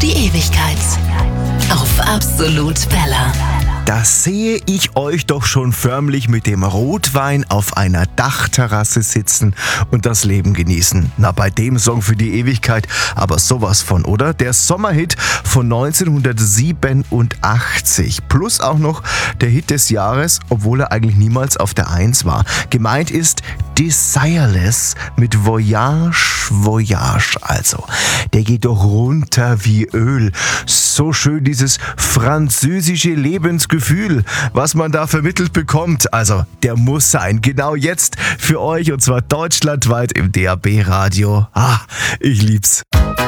die Ewigkeit. Auf Absolut Bella. Da sehe ich euch doch schon förmlich mit dem Rotwein auf einer Dachterrasse sitzen und das Leben genießen. Na, bei dem Song für die Ewigkeit aber sowas von, oder? Der Sommerhit von 1987. Plus auch noch der Hit des Jahres, obwohl er eigentlich niemals auf der 1 war. Gemeint ist Desireless mit Voyage, Voyage also. Der geht doch runter wie Öl. So schön dieses französische Lebensgefühl, was man da vermittelt bekommt. Also, der muss sein. Genau jetzt für euch und zwar deutschlandweit im DAB-Radio. Ich lieb's.